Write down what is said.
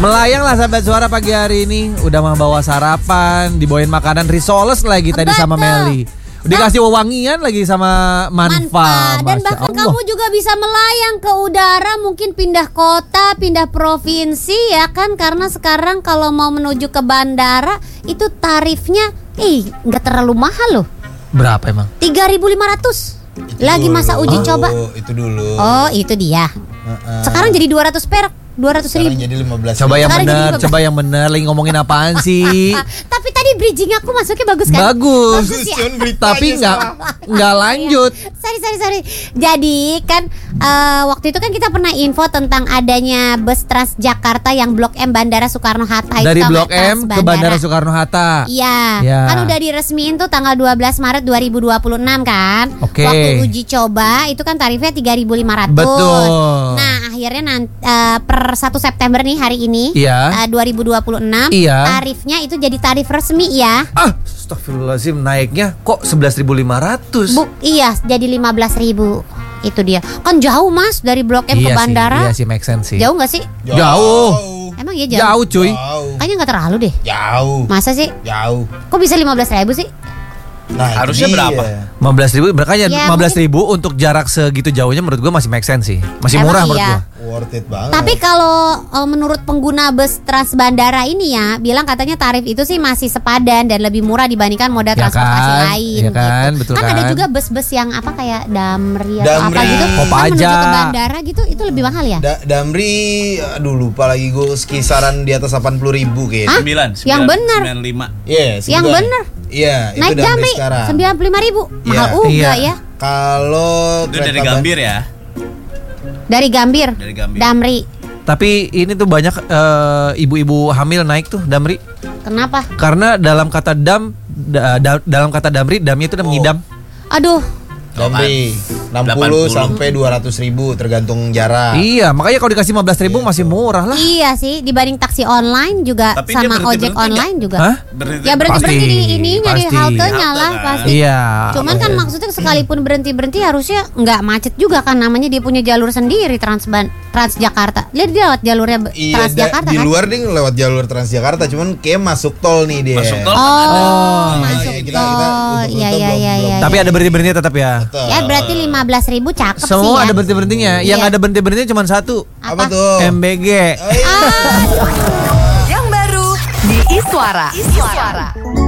Melayang lah sahabat suara pagi hari ini. Udah membawa sarapan, dibawain makanan risoles lagi tadi sama Meli. Dikasih wewangian lagi sama Manfa. Dan bahkan kamu juga bisa melayang ke udara, mungkin pindah kota, pindah provinsi ya kan. Karena sekarang kalau mau menuju ke bandara itu tarifnya nggak terlalu mahal loh. Berapa emang? 3.500. Lagi masa uji coba. Itu dulu. Oh itu dia. Sekarang jadi 200 perak. 200.000. Jadi 15. Coba yang benar. Lagi ngomongin apaan sih? Tapi tadi bridging aku masuknya bagus kan? Bagus ya? Tapi nggak lanjut. Sorry. Jadi kan waktu itu kan kita pernah info tentang adanya bus Transjakarta yang Blok M Bandara Soekarno Hatta. Dari Blok M ke Bandara Soekarno Hatta. Iya. Kan udah diresmiin tuh tanggal 12 Maret 2026 kan. Oke. Waktu uji coba itu kan tarifnya 3.500. Betul. Nah akhirnya per 1 September nih hari ini 2026 tarifnya itu jadi tarif resmi ya. Astagfirullahaladzim, naiknya kok 11.500. Iya jadi 15.000. Itu dia. Kan jauh Mas dari Blok M ke bandara. Iya sih, make sense sih. Jauh gak sih? Jauh. Emang iya jauh? Jauh cuy. Kayaknya gak terlalu deh. Jauh. Masa sih? Jauh. Kok bisa 15.000 sih? Nah, harusnya berapa? 15.000, makanya 15.000 untuk jarak segitu jauhnya menurut gue masih make sense sih. Masih murah menurut gue. Worth it banget. Tapi kalau menurut pengguna bus Trans Bandara ini ya, bilang katanya tarif itu sih masih sepadan dan lebih murah dibandingkan moda transportasi lain. Ya kan, gitu. betul kan. Ada juga bus-bus yang apa kayak Damri atau apa gitu, kan menuju ke bandara gitu, itu lebih mahal ya? Damri, aduh lupa lagi gue, kisaran di atas 80.000 kayaknya. 9. Yang bener. 95. Yang bener. Iya, naik itu Damri sekarang 95.000. Mahal ya. Kalau itu dari Gambir ya. Dari Gambir. Damri. Tapi ini tuh banyak ibu-ibu hamil naik tuh Damri. Kenapa? Karena dalam kata dalam kata Damri, damnya itu mengidam. Aduh. Damri 60 sampai 200.000 tergantung jarak. Iya, makanya kalau dikasih 15.000 masih murah lah. Iya sih, dibanding taksi online juga. Tapi sama ojek online juga. Hah? Ya berhenti di ininya, di haltenya lah pasti. Iya. Cuman kan maksudnya sekalipun berhenti harusnya nggak macet juga kan, namanya dia punya jalur sendiri Transjakarta. Lihat dia lewat jalurnya Transjakarta kan. Di luar dia lewat jalur Transjakarta, cuman kayak masuk tol nih dia. Masuk tol. Masuk tol. Iya. Tapi ada berhenti tetap ya. Ya berarti 15.000 cakep sih ya. Semua ada berhenti-berhentinya. Yang ada berhenti-berhentinya cuma satu. Apa tuh? MBG. Yang baru di Iswara.